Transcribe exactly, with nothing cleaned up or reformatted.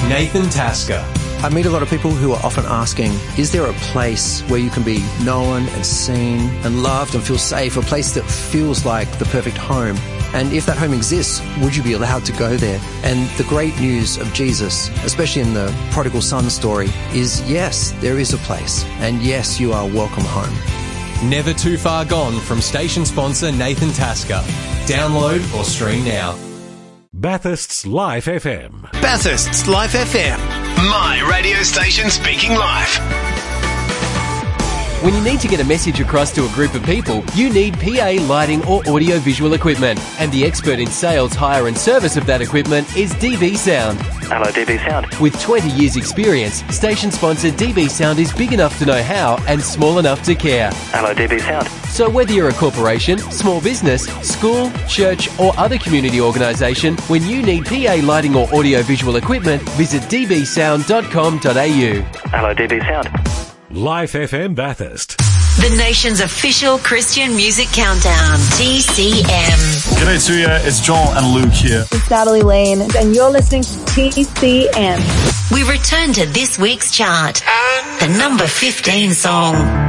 Nathan Tasker. I meet a lot of people who are often asking, is there a place where you can be known and seen and loved and feel safe, a place that feels like the perfect home? And if that home exists, would you be allowed to go there? And the great news of Jesus, especially in the prodigal son story, is yes, there is a place. And yes, you are welcome home. Never too far gone from station sponsor Nathan Tasker. Download or stream now. Bathurst's Life F M. Bathurst's Life F M. My radio station speaking live. When you need to get a message across to a group of people, you need P A, lighting or audio-visual equipment. And the expert in sales, hire and service of that equipment is D B Sound. Hello, D B Sound. With twenty years experience, station sponsor D B Sound is big enough to know how and small enough to care. Hello, D B Sound. So whether you're a corporation, small business, school, church or other community organisation, when you need P A, lighting or audio-visual equipment, visit d b sound dot com dot a u. Hello, D B Sound. Life F M Bathurst. The nation's official Christian music countdown, T C M. G'day to you, it's Joel and Luke here. It's Natalie Lane, and you're listening to T C M. We return to this week's chart, the number fifteen song.